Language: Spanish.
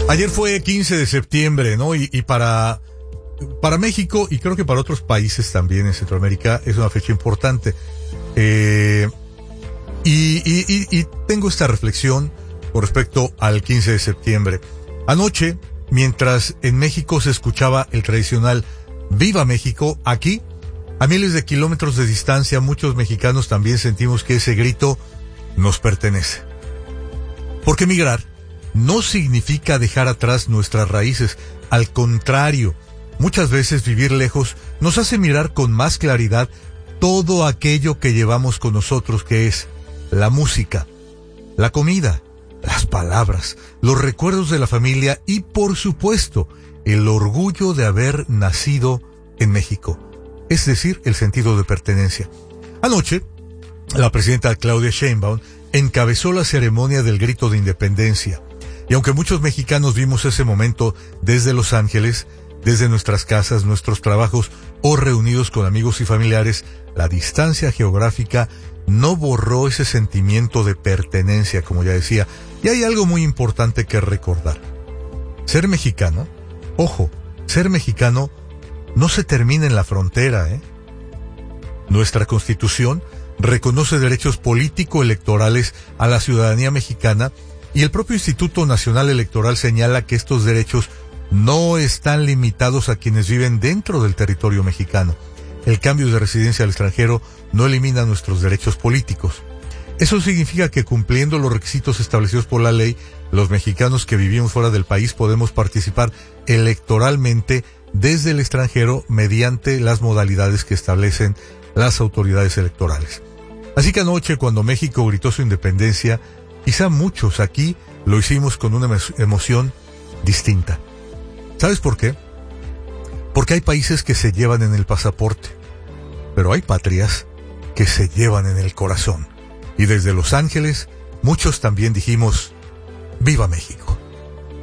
Ayer fue 15 de septiembre, ¿no? Y para México, y creo que para otros países también en Centroamérica, es una fecha importante. Y tengo esta reflexión con respecto al 15 de septiembre. Anoche, mientras en México se escuchaba el tradicional ¡Viva México!, aquí, a miles de kilómetros de distancia, muchos mexicanos también sentimos que ese grito nos pertenece. Porque migrar no significa dejar atrás nuestras raíces. Al contrario, muchas veces vivir lejos nos hace mirar con más claridad todo aquello que llevamos con nosotros, que es la música, la comida, las palabras, los recuerdos de la familia y, por supuesto, el orgullo de haber nacido en México, es decir, el sentido de pertenencia. Anoche, la presidenta Claudia Sheinbaum encabezó la ceremonia del grito de independencia. Y aunque muchos mexicanos vimos ese momento desde Los Ángeles, desde nuestras casas, nuestros trabajos o reunidos con amigos y familiares, la distancia geográfica no borró ese sentimiento de pertenencia, como ya decía. Y hay algo muy importante que recordar. Ser mexicano, ojo, ser mexicano no se termina en la frontera, ¿eh? Nuestra Constitución reconoce derechos político-electorales a la ciudadanía mexicana, y el propio Instituto Nacional Electoral señala que estos derechos no están limitados a quienes viven dentro del territorio mexicano. El cambio de residencia al extranjero no elimina nuestros derechos políticos. Eso significa que, cumpliendo los requisitos establecidos por la ley, los mexicanos que vivimos fuera del país podemos participar electoralmente desde el extranjero mediante las modalidades que establecen las autoridades electorales. Así que anoche, cuando México gritó su independencia, quizá muchos aquí lo hicimos con una emoción distinta. ¿Sabes por qué? Porque hay países que se llevan en el pasaporte, pero hay patrias que se llevan en el corazón. Y desde Los Ángeles, muchos también dijimos, ¡Viva México!